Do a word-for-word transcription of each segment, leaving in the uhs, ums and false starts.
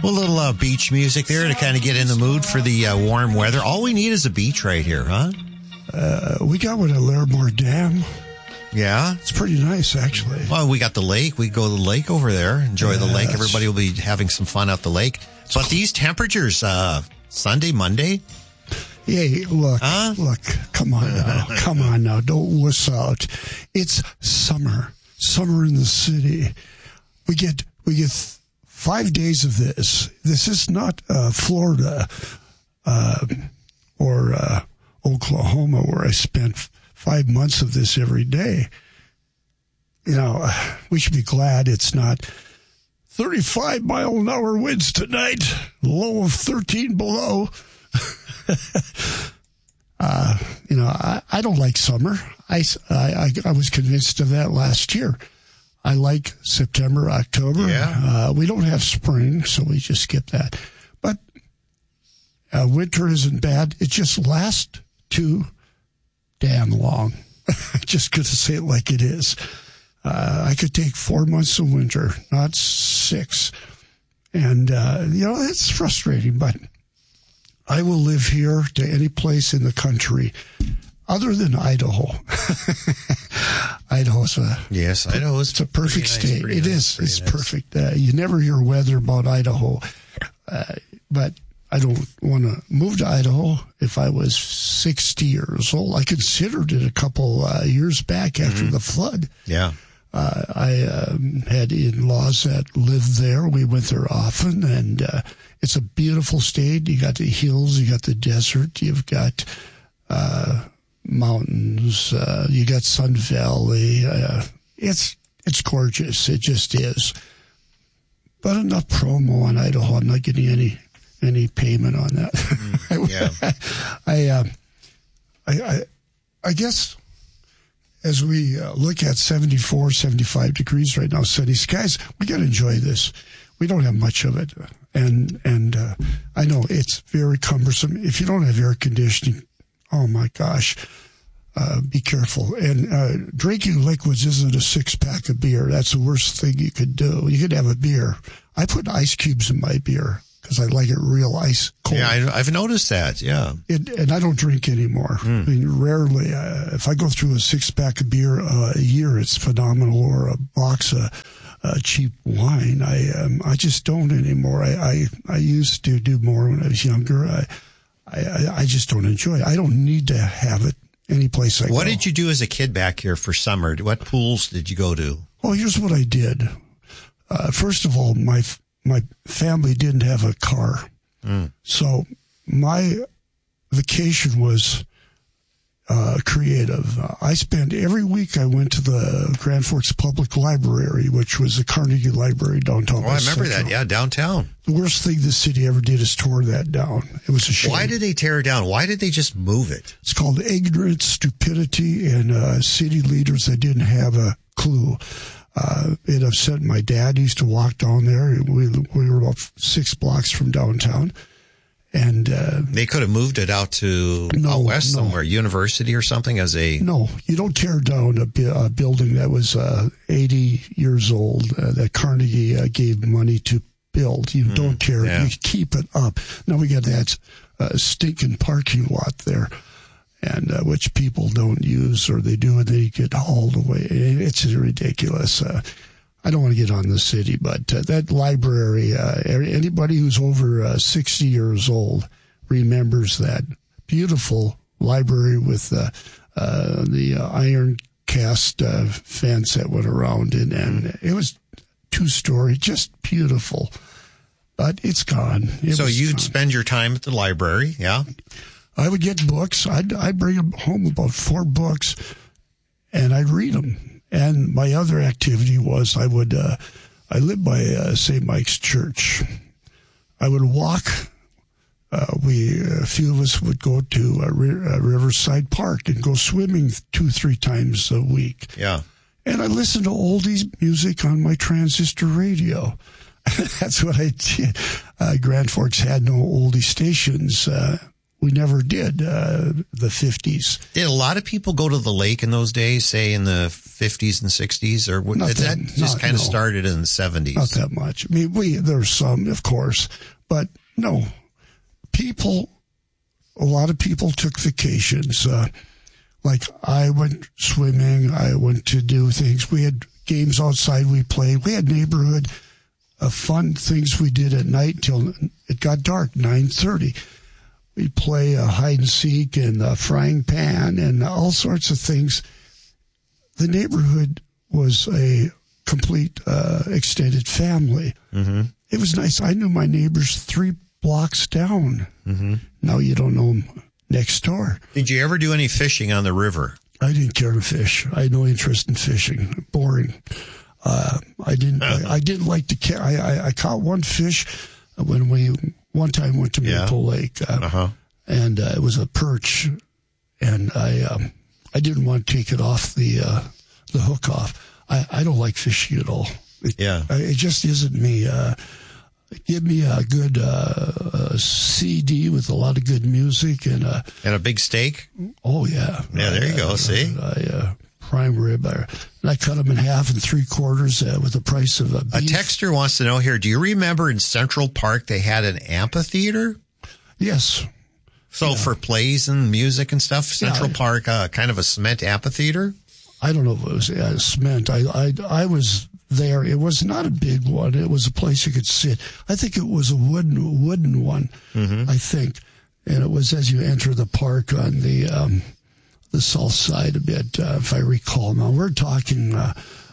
Well, a little uh, beach music there to kind of get in the mood for the uh, warm weather. All we need is a beach right here, huh? Uh, we got one at Larimore Dam. Yeah? It's pretty nice, actually. Well, we got the lake. We go to the lake over there, enjoy yeah, the lake. Everybody will be having some fun at the lake. But these temperatures, uh, Sunday, Monday... Hey, look, huh? look, come on now, come on now, don't wuss out. It's summer, summer in the city. We get, we get five days of this. This is not uh, Florida uh, or uh, Oklahoma where I spent five months of this every day. You know, we should be glad it's not thirty-five mile an hour winds tonight, low of thirteen below. uh, you know, I, I don't like summer. I, I, I was convinced of that last year. I like September, October. Yeah. Uh, we don't have spring, so we just skip that. But uh, winter isn't bad. It just lasts too damn long. I'm just going to say it like it is. Uh, I could take four months of winter, not six. And, uh, you know, it's frustrating, but I will live here to any place in the country other than Idaho. Idaho's a yes, Idaho is it's a perfect nice, state. It nice, is. It's nice. perfect. Uh, you never hear weather about Idaho, uh, but I don't want to move to Idaho. If I was sixty years old, I considered it a couple uh, years back after mm-hmm. the flood. Yeah. Uh, I um, had in-laws that lived there. We went there often, and uh, it's a beautiful state. You got the hills, you got the desert, you've got uh, mountains, uh, you got Sun Valley. Uh, it's it's gorgeous. It just is. But enough promo on Idaho. I'm not getting any any payment on that. Mm, yeah. I, uh, I I I guess. As we uh, look at seventy-four, seventy-five degrees right now, sunny skies, we got to enjoy this. We don't have much of it. And and uh, I know it's very cumbersome. If you don't have air conditioning, oh, my gosh, uh, be careful. And uh, drinking liquids isn't a six-pack of beer. That's the worst thing you could do. You could have a beer. I put ice cubes in my beer because I like it real ice cold. Yeah, I, I've noticed that, yeah. It, and I don't drink anymore. Mm. I mean, rarely. Uh, if I go through a six-pack of beer uh, a year, it's phenomenal, or a box of uh, cheap wine. I um, I just don't anymore. I, I, I used to do more when I was younger. I, I, I just don't enjoy it. I don't need to have it any place I go. What did you do as a kid back here for summer? What pools did you go to? Well, here's what I did. Uh, first of all, my... My family didn't have a car. Mm. So my vacation was uh, creative. Uh, I spent every week I went to the Grand Forks Public Library, which was the Carnegie Library downtown. Oh, I remember Central. that. Yeah, downtown. The worst thing the city ever did is tore that down. It was a shame. Why did they tear it down? Why did they just move it? It's called ignorance, stupidity, and uh, city leaders that didn't have a clue. Uh, it upset my dad. He used to walk down there. We, we were about six blocks from downtown. And uh, they could have moved it out to no, out west no. somewhere, university or something as a... No, you don't tear down a, a building that was uh, eighty years old uh, that Carnegie uh, gave money to build. You mm, don't tear yeah. it. You keep it up. Now we got that uh, stinking parking lot there. And uh, which people don't use, or they do, and they get hauled away. It's ridiculous. Uh, I don't want to get on the city, but uh, that library, uh, anybody who's over uh, sixty years old remembers that beautiful library with uh, uh, the uh, iron cast uh, fence that went around, and, and it was two-story, just beautiful. But it's gone. It so you'd gone. spend your time at the library, yeah? I would get books. I'd, I'd bring home about four books, and I'd read them. And my other activity was I would, uh, I lived by uh, Saint Mike's Church. I would walk. Uh, we, a few of us would go to uh, uh, Riverside Park and go swimming two, three times a week. Yeah. And I listened to oldies music on my transistor radio. That's what I did. Uh, Grand Forks had no oldie stations. Uh, We never did, uh, the fifties. Did a lot of people go to the lake in those days, say in the fifties and sixties, or Not did that, that- just not- kind of no. started in the seventies? Not that much. I mean, we there's some, of course, but no. People, a lot of people took vacations. Uh, like I went swimming. I went to do things. We had games outside we played. We had neighborhood uh, fun things we did at night till it got dark, nine thirty. We'd play uh, hide and seek and uh, frying pan and all sorts of things. The neighborhood was a complete uh, extended family. Mm-hmm. It was nice. I knew my neighbors three blocks down. Mm-hmm. Now you don't know them next door. Did you ever do any fishing on the river? I didn't care to fish. I had no interest in fishing. Boring. Uh, I didn't. I, I didn't like to. Ca- I, I I caught one fish when we one time went to Yeah. Maple Lake, uh, Uh-huh. and uh, it was a perch, and I um, I didn't want to take it off the uh, the hook off. I, I don't like fishing at all. It, Yeah. I, it just isn't me. Uh, give me a good uh, uh, C D with a lot of good music and uh, And a big steak? oh yeah, Yeah, there you go. I, See? I, uh, prime rib. I, and I cut them in half and three quarters uh, with the price of a A beef. texter wants to know here, do you remember in Central Park they had an amphitheater? Yes. So for plays and music and stuff, Central Yeah. Park, uh, kind of a cement amphitheater? I don't know if it was uh, cement. I, I I was there. It was not a big one. It was a place you could sit. I think it was a wooden wooden one. Mm-hmm. I think, and it was as you enter the park on the um, the south side a bit, uh, if I recall. Now we're talking uh,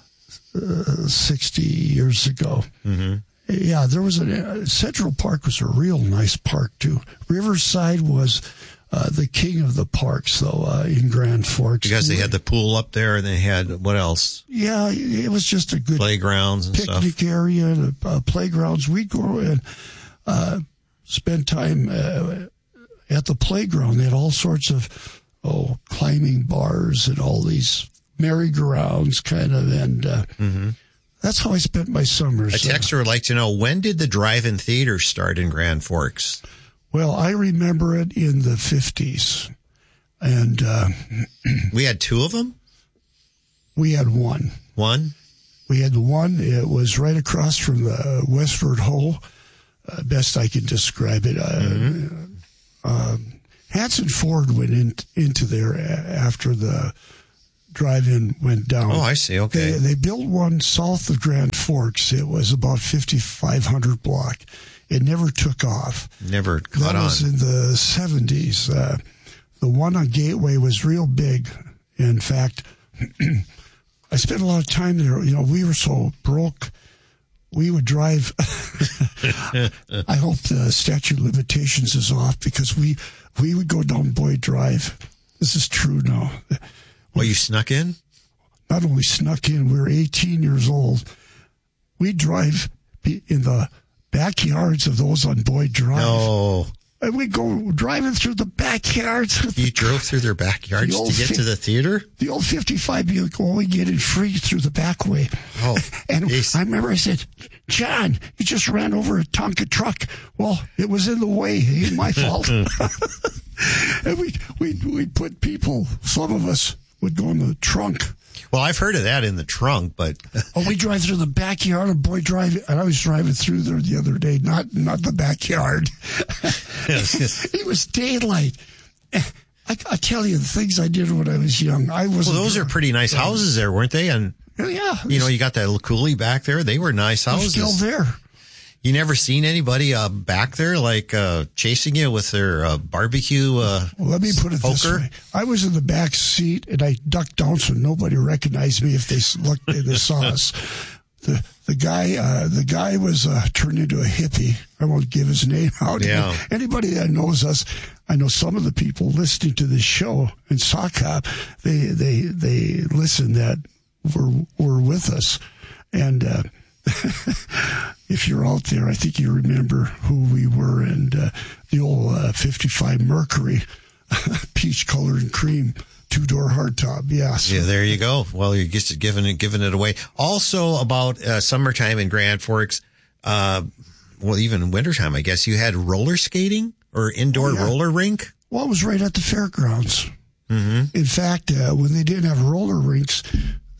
uh, sixty years ago. Mm-hmm. Yeah, there was a uh, Central Park was a real nice park too. Riverside was uh, the king of the parks, though, uh, in Grand Forks. Because they had the pool up there and they had, what else? Yeah, it was just a good Playgrounds and picnic stuff. area and uh, playgrounds. We'd go and uh, spend time uh, at the playground. They had all sorts of oh climbing bars and all these merry-go-rounds, kind of, and uh, Mm-hmm. that's how I spent my A summers. texter would like to know, when did the drive-in theater start in Grand Forks? Well, I remember it in the fifties, and uh, We had two of them? we had one. One? We had one. It was right across from the Westford Ho. Uh, best I can describe it. Uh, Mm-hmm. uh, Hanson Ford went in, into there a- after the drive-in went down. Oh, I see. Okay. They, they built one south of Grand Forks. It was about fifty-five hundred block. It never took off. Never caught That on. was in the seventies. Uh, the one on Gateway was real big. In fact, I spent a lot of time there. You know, we were so broke. We would drive. I hope the statute of limitations is off because we we would go down Boyd Drive. This is true now. Well, you snuck in? Not only snuck in, we were eighteen years old. We'd drive be- in the backyards of those on Boyd Drive. No. And we'd go driving through the backyards. Of You drove through their backyards The old to get fi- to the theater? the old fifty-five Buick, only get in free through the back way. Oh, And geez. I remember I said, John, you just ran over a Tonka truck. Well, it was in the way. It ain't my fault. And we we we put people, some of us would go in the trunk. Well, I've heard of that in the trunk, but Oh, we drive through the backyard of Boyd Drive. And I was driving through there the other day, not not the backyard. It was daylight. I, I tell you, the things I did when I was young, I was. well, those are pretty nice houses there, weren't they? And Yeah. you know, you got that coulee back there. They were nice they're houses. still there. You never seen anybody uh, back there like uh, chasing you with their uh, barbecue? Uh, Well, let me put it this Poker? way. I was in the back seat and I ducked down so nobody recognized me if they s- looked and they saw us. The the guy uh, the guy was uh, turned into a hippie. I won't give his name out. Yeah. Anybody that knows us, I know some of the people listening to this show in Sockop, they they they listen that were were with us, and. Uh, if you're out there, I think you remember who we were, and uh, the old uh, fifty-five Mercury, peach colored and cream, two door hardtop. Yes. yeah, there you go. Well, you're just giving it, giving it away. Also, about uh, summertime in Grand Forks, uh, well, even in wintertime, I guess you had roller skating or indoor Oh, yeah. roller rink. Well, it was right at the fairgrounds. Mm-hmm. In fact, uh, when they didn't have roller rinks,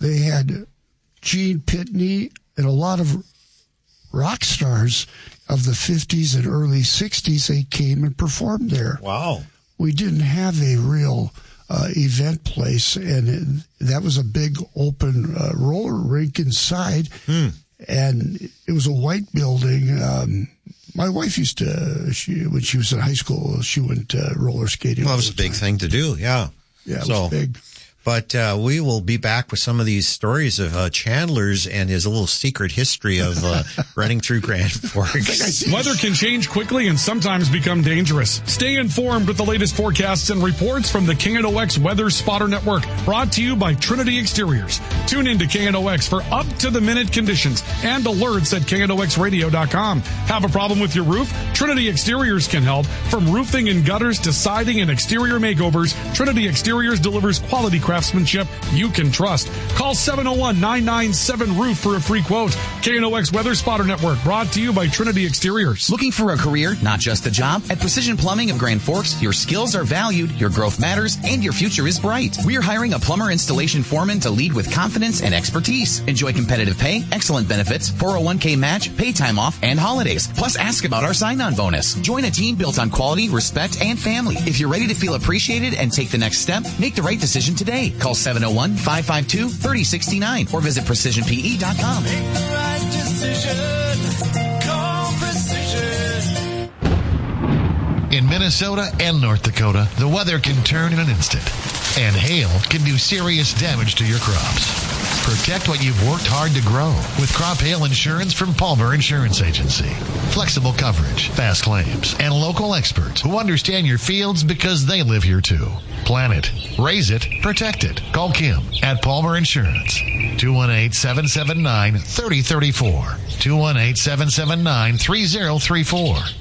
they had Gene Pitney and a lot of rock stars of the fifties and early sixties. They came and performed there. Wow. We didn't have a real uh, event place, and it, that was a big open uh, roller rink inside, hmm. and it was a white building. Um, my wife used to, she when she was in high school, she went uh, roller skating. Well, it was a big thing to do, yeah. Yeah, it so, was big. But uh, we will be back with some of these stories of uh, Chandler's and his little secret history of uh, running through Grand Forks. Weather can change quickly and sometimes become dangerous. Stay informed with the latest forecasts and reports from the K N O X Weather Spotter Network, brought to you by Trinity Exteriors. Tune in to K N O X for up-to-the-minute conditions and alerts at K N O X radio dot com. Have a problem with your roof? Trinity Exteriors can help. From roofing and gutters to siding and exterior makeovers, Trinity Exteriors delivers quality craftsmanship you can trust. Call seven oh one, nine nine seven, roof for a free quote. K N O X Weather Spotter Network, brought to you by Trinity Exteriors. Looking for a career, not just a job? At Precision Plumbing of Grand Forks, your skills are valued, your growth matters, and your future is bright. We're hiring a plumber installation foreman to lead with confidence and expertise. Enjoy competitive pay, excellent benefits, four oh one k match, pay time off, and holidays. Plus, ask about our sign-on bonus. Join a team built on quality, respect, and family. If you're ready to feel appreciated and take the next step, make the right decision today. Call seven oh one, five five two, three oh six nine or visit precision p e dot com. Make the right decision. Call Precision. In Minnesota and North Dakota, the weather can turn in an instant, and hail can do serious damage to your crops. Protect what you've worked hard to grow with crop hail insurance from Palmer Insurance Agency. Flexible coverage, fast claims, and local experts who understand your fields because they live here too. Plan it, raise it, protect it. Call Kim at Palmer Insurance. two one eight, seven seven nine, three oh three four. two one eight, seven seven nine, three oh three four.